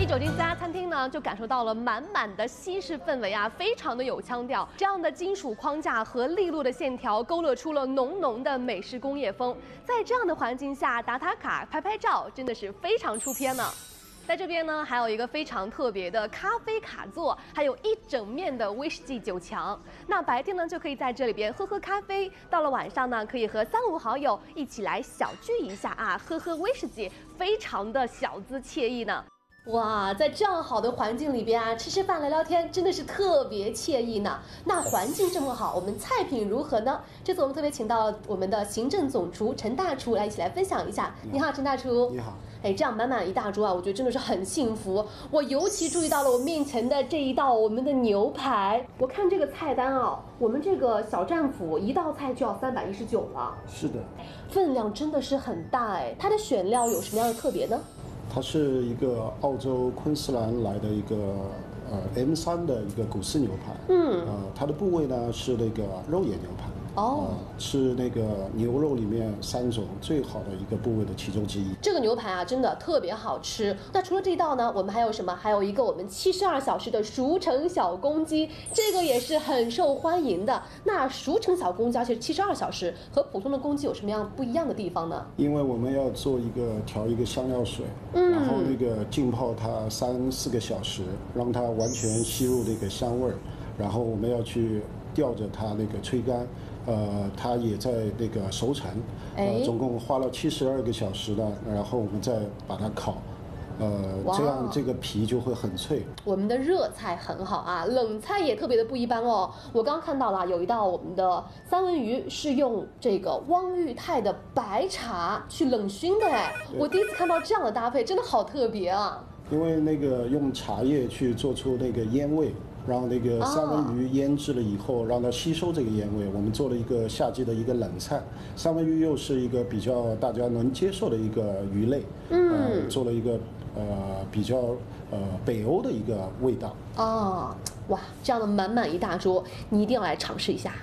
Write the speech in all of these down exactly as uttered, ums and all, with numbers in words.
走进这家餐厅呢，就感受到了满满的西式氛围啊，非常的有腔调。这样的金属框架和利落的线条，勾勒出了浓浓的美式工业风。在这样的环境下打打卡、拍拍照，真的是非常出片呢。 在这边呢，还有一个非常特别的咖啡卡座，还有一整面的威士忌酒墙。那白天呢，就可以在这里边喝喝咖啡；到了晚上呢，可以和三五好友一起来小聚一下啊，喝喝威士忌，非常的小资惬意呢。 哇，在这样好的环境里边啊，吃吃饭聊聊天，真的是特别惬意呢。那环境这么好，我们菜品如何呢？这次我们特别请到我们的行政总厨陈大厨来一起来分享一下。你好，陈大厨。 你好。 哎，这样满满一大桌啊，我觉得真的是很幸福。我尤其注意到了我面前的这一道我们的牛排。我看这个菜单啊，我们这个小战斧一道菜就要三百一十九了。 是的。 分量真的是很大哎。它的选料有什么样的特别呢？ 它是一个澳洲昆士兰来的一个呃 M 三的一个古式牛排，嗯，呃，它的部位呢是那个肉眼牛排，哦、呃，是那个牛肉里面三种最好的一个部位的其中之一。这个牛排啊，真的特别好吃。那除了这一道呢，我们还有什么？还有一个我们七十二小时的熟成小公鸡，这个也是很受欢迎的。那熟成小公鸡，而且七十二小时，和普通的公鸡有什么样不一样的地方呢？因为我们要做一个调一个香料水。 嗯、然后那个浸泡它三四个小时，让它完全吸入那个香味儿，然后我们要去吊着它那个吹干，呃，它也在那个熟成，呃，总共花了七十二个小时呢，然后我们再把它烤。 呃，这样这个皮就会很脆。我们的热菜很好啊，冷菜也特别的不一般哦。我刚刚看到了有一道我们的三文鱼是用这个汪裕泰的白茶去冷熏的哎，我第一次看到这样的搭配，真的好特别啊。因为那个用茶叶去做出那个烟味。 让那个三文鱼腌制了以后，让它吸收这个烟味。我们做了一个夏季的一个冷菜，三文鱼又是一个比较大家能接受的一个鱼类，嗯，呃、做了一个呃比较呃北欧的一个味道。哦，哇，这样的满满一大桌，你一定要来尝试一下。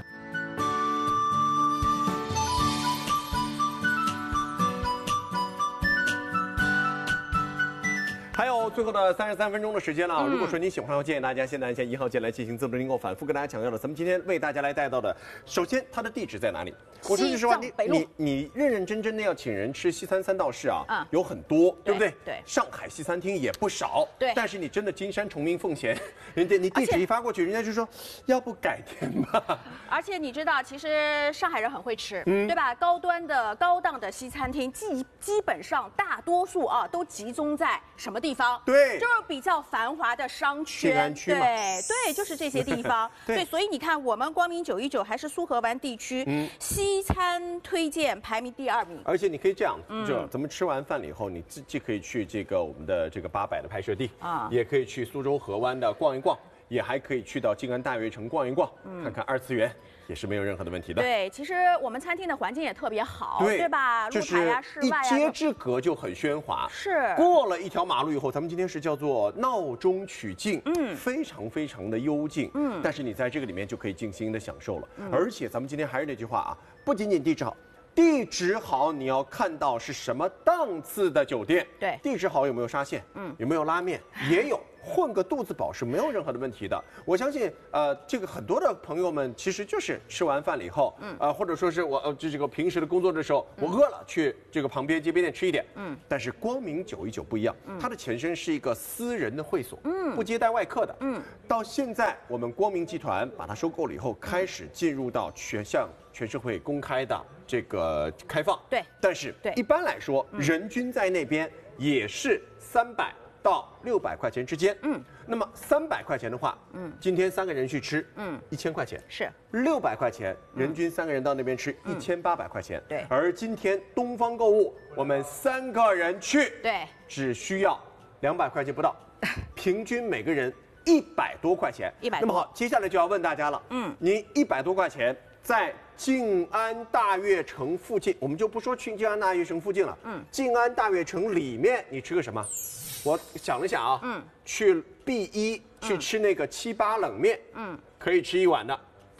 还有最后的三十三分钟的时间了啊！嗯、如果说你喜欢的话，建议大家现在按下一号键来进行自动订购。反复跟大家强调了，咱们今天为大家来带到的，首先它的地址在哪里？我说句实话，你你你认认真真的要请人吃西餐三道式啊，嗯、有很多，对不对？对，上海西餐厅也不少。对，但是你真的金山崇明奉贤，人家你地址一发过去，人家就说要不改天吧。 而且你知道，其实上海人很会吃，嗯、对吧？高端的、高档的西餐厅，基基本上大多数啊都集中在什么地方？ 对， 就是比较繁华的商圈， 静安区嘛， 对对，就是这些地方。对，所以你看，我们光明九一九还是苏河湾地区，嗯，西餐推荐排名第二名。 而且你可以这样，就咱们吃完饭了以后，你既既可以去这个我们的这个八百的拍摄地啊，也可以去苏州河湾的逛一逛，也还可以去到静安大悦城逛一逛，看看二次元。 也是没有任何的问题的。 对，其实我们餐厅的环境也特别好，对, 对吧？露台呀、室外呀， 一街之隔就很喧哗。 是。 过了一条马路以后，咱们今天是叫做闹中取静，嗯，非常非常的幽静，嗯。但是你在这个里面就可以静心的享受了。嗯、而且咱们今天还是那句话啊，不仅仅地址好，地址好，你要看到是什么档次的酒店。 对。地址好有没有沙县？嗯。有没有拉面？也有。 混个肚子饱是没有任何的问题的。我相信，呃，这个很多的朋友们其实就是吃完饭了以后，嗯，呃，或者说是我呃这这个平时的工作的时候，我饿了去这个旁边街边店吃一点，嗯。但是光明九一九不一样，嗯、它的前身是一个私人的会所，嗯，不接待外客的，嗯。到现在我们光明集团把它收购了以后，开始进入到全向全社会公开的这个开放， 对。 但是，对，一般来说，嗯、人均在那边也是三百。 到六百块钱之间，嗯，那么三百块钱的话，嗯，今天三个人去吃，嗯，一千块钱是六百块钱，人均三个人到那边吃一千八百块钱， 对。 而今天东方购物，我们三个人去， 对， 只需要两百块钱不到，平均每个人一百多块钱， 一百。 那么好，接下来就要问大家了，嗯，您一百多块钱在静安大悦城附近，我们就不说去静安大悦城附近了，嗯，静安大悦城里面你吃个什么？ 我想了想啊，嗯，去 B 一去吃那个七八冷面，嗯，可以吃一碗的，对吧？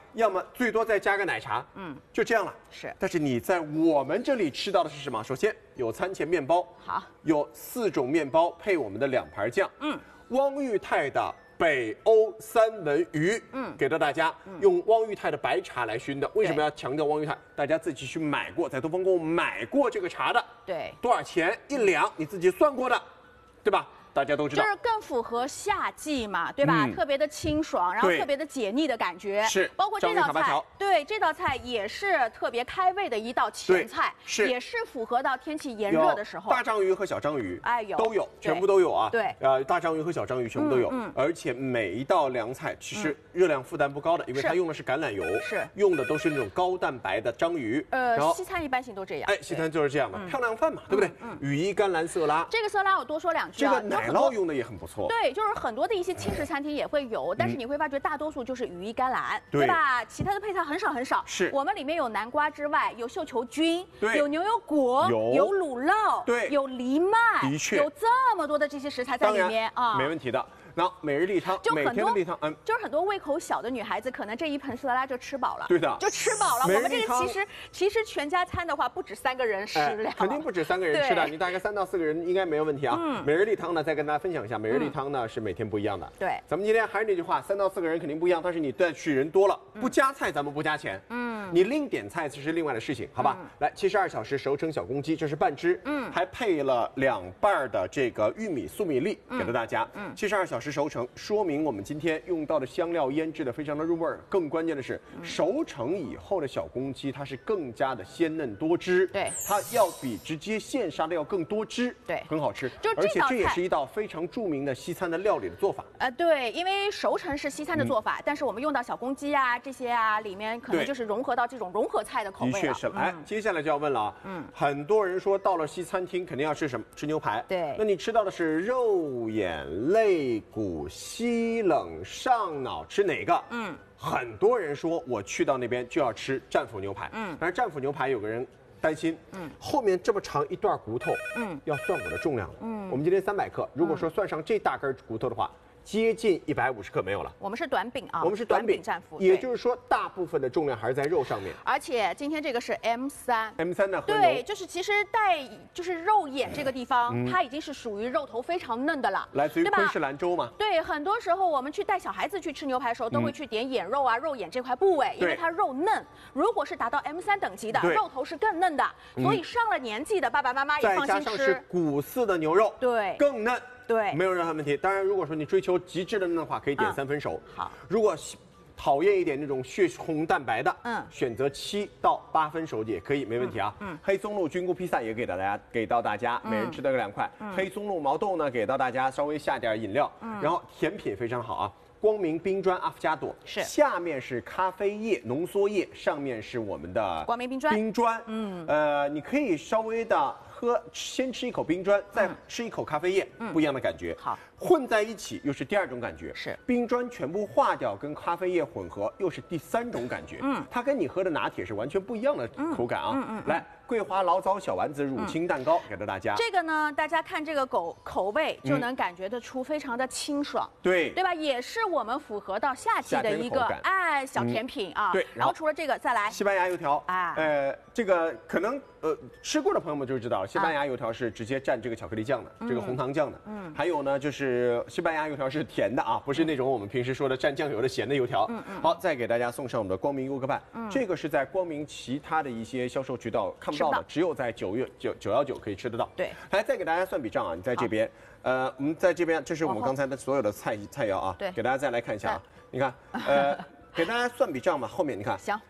要么最多再加个奶茶，嗯，就这样了。 是。 但是你在我们这里吃到的是什么？首先有餐前面包， 好， 有四种面包配我们的两盘酱，嗯，汪裕泰的北欧三文鱼，嗯，给到大家，用汪裕泰的白茶来熏的。为什么要强调汪裕泰？大家自己去买过，在东方购物买过这个茶的， 对， 多少钱一两，你自己算过的，对吧？大家都知道， 就是更符合夏季嘛，对吧？嗯、特别的清爽，然后特别的解腻的感觉。 是， 包括这道菜，对，这道菜也是特别开胃的一道前菜， 是， 也是符合到天气炎热的时候。 大章鱼和小章鱼， 哎，有都有，全部都有啊。 对， 呃，大章鱼和小章鱼全部都有，嗯嗯、而且每一道凉菜其实热量负担不高的，因为它用的是橄榄油， 是用的都是那种高蛋白的章鱼。 呃，然后西餐一般性都这样。 哎，西餐就是这样的，漂亮饭嘛，对不对？羽衣甘蓝色拉， 这个色拉我多说两句啊， 这个奶酪用的也很不错。 对，就是很多的一些轻食餐厅也会有，但是你会发觉大多数就是羽衣甘蓝，对吧？其他的配菜很少很少。 是， 我们里面有南瓜之外，有绣球菌， 对， 有牛油果， 有有乳酪， 对， 有藜麦， 的确， 有这么多的这些食材在里面啊， 没问题的。然后每日例汤， 就很多例汤，嗯， 就是很多胃口小的女孩子，可能这一盆色拉就吃饱了， 对的， 就吃饱了。我们这个其实其实全家餐的话，不止三个人食量， 肯定不止三个人吃的，你大概三到四个人应该没有问题啊。嗯，每日例汤呢，再跟大家分享一下，每日例汤呢是每天不一样的。 对， 咱们今天还是那句话，三到四个人肯定不一样，但是你再去人多了，不加菜咱们不加钱。嗯，你另点菜这是另外的事情，好吧？来，七十二小时熟成小公鸡，这是半只，嗯，还配了两瓣的这个玉米粟米粒给到大家。嗯，七十二小时熟成，说明我们今天用到的香料腌制的非常的入味儿，更关键的是，熟成以后的小公鸡它是更加的鲜嫩多汁， 对， 它要比直接现杀的要更多汁， 对， 很好吃。 就而且这也是一道非常著名的西餐的料理的做法。 呃，对，因为熟成是西餐的做法，嗯、但是我们用到小公鸡啊这些啊，里面可能就是融合到这种融合菜的口味了。 的确是，哎、嗯，接下来就要问了啊，嗯，很多人说到了西餐厅肯定要吃什么？吃牛排， 对， 那你吃到的是肉眼肋骨西冷上脑，吃哪个？嗯，很多人说我去到那边就要吃战斧牛排，嗯，但是战斧牛排有个人担心，嗯，后面这么长一段骨头，嗯，要算我的重量了，嗯，我们今天三百克，如果说算上这大根骨头的话。接近一百五十克没有了。 我们是短饼啊， 我们是短饼战斧， 也就是说大部分的重量还是在肉上面。 而且今天这个是 M 三 ，M 三的对，就是其实带就是肉眼这个地方，嗯、它已经是属于肉头非常嫩的了， 来自于昆士兰州嘛。 对，很多时候我们去带小孩子去吃牛排的时候，都会去点眼肉啊、嗯、肉眼这块部位，因为它肉嫩。如果是达到 M 三等级的，肉头是更嫩的，所以上了年纪的爸爸妈妈也放心吃。 再加上是骨饲的牛肉， 对， 更嫩。 对， 没有任何问题。当然，如果说你追求极致的嫩的话，可以点三分熟。 嗯、好， 如果讨厌一点那种血红蛋白的，嗯，选择七到八分熟也可以，没问题啊。嗯，黑松露菌菇披萨也给到大家，给到大家，每人吃到个两块。嗯、黑松露毛豆呢，给到大家稍微下点饮料。嗯，然后甜品非常好啊。光明冰砖阿芙加朵是， 下面是咖啡液浓缩液，上面是我们的光明冰砖。 冰砖，嗯，呃，你可以稍微的喝，先吃一口冰砖，再吃一口咖啡液，嗯、不一样的感觉。 好， 混在一起又是第二种感觉。 是， 冰砖全部化掉，跟咖啡液混合又是第三种感觉。嗯，它跟你喝的拿铁是完全不一样的口感啊。嗯嗯，来。桂花醪糟小丸子乳清蛋糕给到大家。 这个呢，大家看这个口口味就能感觉得出非常的清爽， 对对吧？也是我们符合到夏季的一个哎小甜品啊。 对， 然后除了这个再来西班牙油条啊，呃，这个可能呃吃过的朋友们就知道了，西班牙油条是直接蘸这个巧克力酱的，这个红糖酱的。嗯，还有呢，就是西班牙油条是甜的啊，不是那种我们平时说的蘸酱油的咸的油条。嗯嗯。好，再给大家送上我们的光明优格拌，这个是在光明其他的一些销售渠道看不到的，只有在九月九九幺九可以吃得到。 对， 来再给大家算笔账啊！你在这边，呃，我们在这边，这是我们刚才的所有的菜菜肴啊。 对， 给大家再来看一下啊。你看，呃，给大家算笔账嘛，后面你看， 行，